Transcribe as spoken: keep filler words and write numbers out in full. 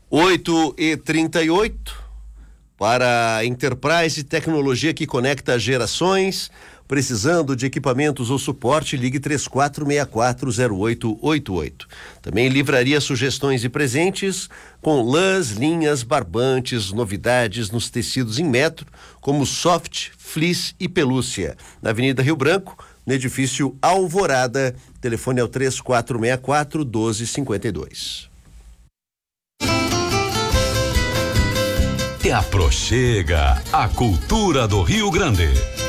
oito e trinta e oito para a Enterprise, tecnologia que conecta gerações. Precisando de equipamentos ou suporte, ligue três quatro seis quatro zero oito oito oito. Também livraria sugestões e presentes com lãs, linhas, barbantes, novidades nos tecidos em metro, como soft, fleece e pelúcia. Na Avenida Rio Branco, no edifício Alvorada. Telefone é o três quatro seis quatro um dois cinco dois. Te aproxega a cultura do Rio Grande.